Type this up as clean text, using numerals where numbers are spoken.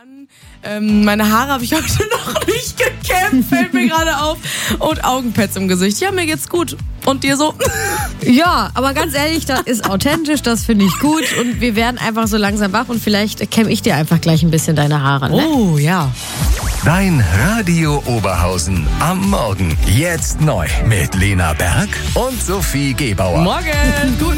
Meine Haare habe ich heute noch nicht gekämmt, fällt mir gerade auf. Und Augenpads im Gesicht. Ja, mir geht's gut. Und dir so? Ja, aber ganz ehrlich, das ist authentisch, das finde ich gut. Und wir werden einfach so langsam wach und vielleicht kämme ich dir einfach gleich ein bisschen deine Haare. Ne? Oh, ja. Dein Radio Oberhausen am Morgen. Jetzt neu mit Lena Berg und Sophie Gebauer. Morgen.